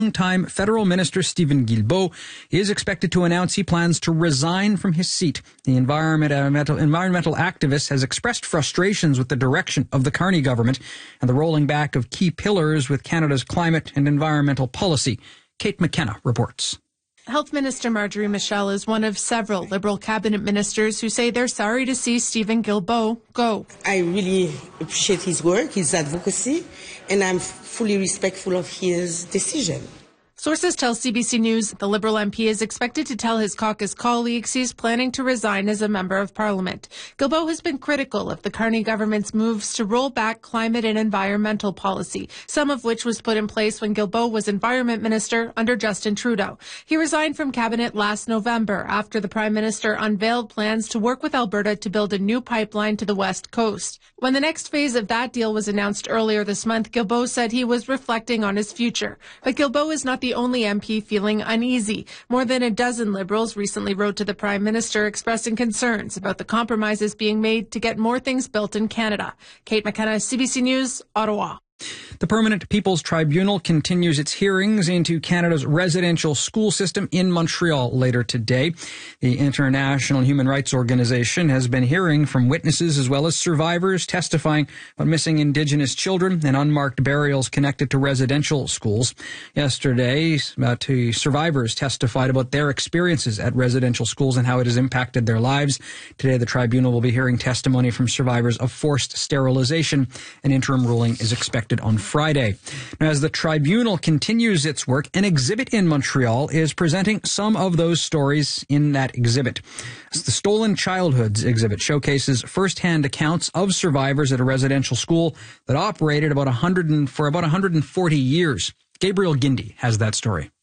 Longtime federal minister Stephen Guilbeault is expected to announce he plans to resign from his seat. The environmental activist has expressed frustrations with the direction of the Carney government and the rolling back of key pillars with Canada's climate and environmental policy. Kate McKenna reports. Health Minister Marjorie Michel is one of several Liberal cabinet ministers who say they're sorry to see Stephen Guilbeault go. I really appreciate his work, his advocacy, and I'm fully respectful of his decision. Sources tell CBC News the Liberal MP is expected to tell his caucus colleagues he's planning to resign as a member of Parliament. Guilbeault has been critical of the Carney government's moves to roll back climate and environmental policy, some of which was put in place when Guilbeault was Environment Minister under Justin Trudeau. He resigned from cabinet last November after the Prime Minister unveiled plans to work with Alberta to build a new pipeline to the West Coast. When the next phase of that deal was announced earlier this month, Guilbeault said he was reflecting on his future. But Guilbeault is not the only MP feeling uneasy. More than a dozen Liberals recently wrote to the Prime Minister expressing concerns about the compromises being made to get more things built in Canada. Kate McKenna, CBC News, Ottawa. The Permanent People's Tribunal continues its hearings into Canada's residential school system in Montreal later today. The International Human Rights Organization has been hearing from witnesses as well as survivors testifying about missing Indigenous children and unmarked burials connected to residential schools. Yesterday, two survivors testified about their experiences at residential schools and how it has impacted their lives. Today, the tribunal will be hearing testimony from survivors of forced sterilization. An interim ruling is expected on Friday. Now, as the tribunal continues its work, an exhibit in Montreal is presenting some of those stories in that exhibit. The Stolen Childhoods exhibit showcases first-hand accounts of survivors at a residential school that operated for about 140 years. Gabriel Gindi has that story.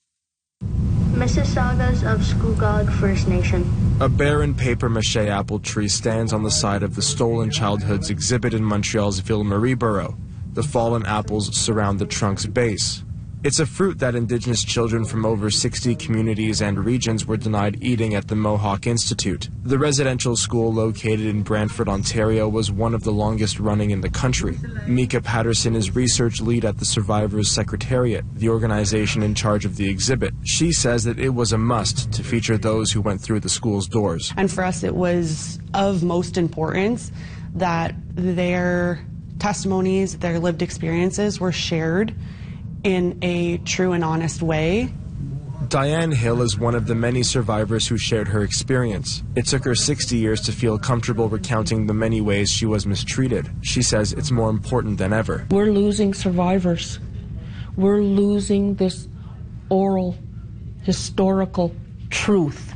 Mississaugas of Scugog First Nation. A barren papier-mâché apple tree stands on the side of the Stolen Childhoods exhibit in Montreal's Ville-Marie borough. The fallen apples surround the trunk's base. It's a fruit that Indigenous children from over 60 communities and regions were denied eating at the Mohawk Institute. The residential school located in Brantford, Ontario, was one of the longest running in the country. Mika Patterson is research lead at the Survivors Secretariat, the organization in charge of the exhibit. She says that it was a must to feature those who went through the school's doors. And for us, it was of most importance that their testimonies, their lived experiences were shared in a true and honest way. Diane Hill is one of the many survivors who shared her experience. It took her 60 years to feel comfortable recounting the many ways she was mistreated. She says it's more important than ever. We're losing survivors. We're losing this oral, historical truth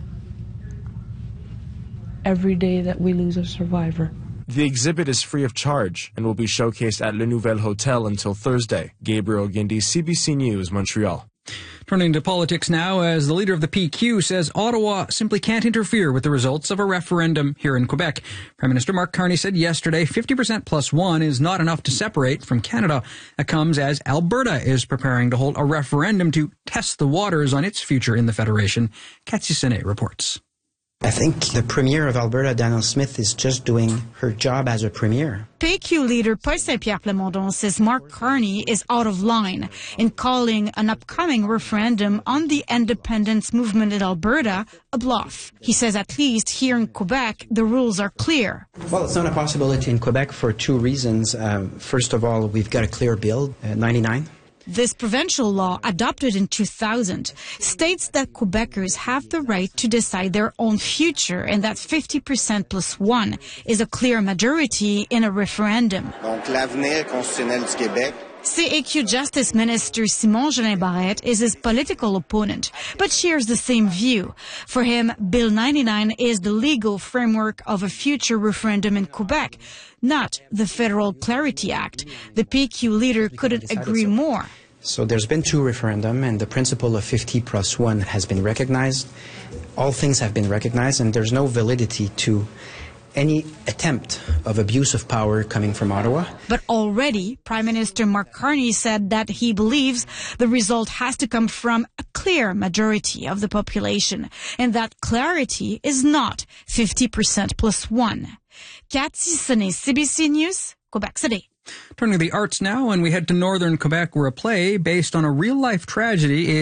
every day that we lose a survivor. The exhibit is free of charge and will be showcased at Le Nouvel Hotel until Thursday. Gabriel Gindi, CBC News, Montreal. Turning to politics now, as the leader of the PQ says Ottawa simply can't interfere with the results of a referendum here in Quebec. Prime Minister Mark Carney said yesterday 50% plus one is not enough to separate from Canada. That comes as Alberta is preparing to hold a referendum to test the waters on its future in the Federation. Cathy Sene reports. I think the Premier of Alberta, Danielle Smith, is just doing her job as a Premier. PQ leader Paul Saint-Pierre Plamondon says Mark Carney is out of line in calling an upcoming referendum on the independence movement in Alberta a bluff. He says at least here in Quebec, the rules are clear. Well, it's not a possibility in Quebec for two reasons. First of all, we've got a clear bill, 99. This provincial law, adopted in 2000, states that Quebecers have the right to decide their own future and that 50% plus one is a clear majority in a referendum. Donc, l'avenir constitutionnel du Québec. CAQ Justice Minister Simon-Jolin Barrette is his political opponent, but shares the same view. For him, Bill 99 is the legal framework of a future referendum in Quebec, not the Federal Clarity Act. The PQ leader couldn't agree more. So there's been two referendums, and the principle of 50 plus 1 has been recognized. All things have been recognized, and there's no validity to any attempt of abuse of power coming from Ottawa. But already, Prime Minister Mark Carney said that he believes the result has to come from a clear majority of the population, and that clarity is not 50% plus one. Cathy Sene, CBC News, Quebec City. Turning to the arts now, and we head to northern Quebec, where a play based on a real-life tragedy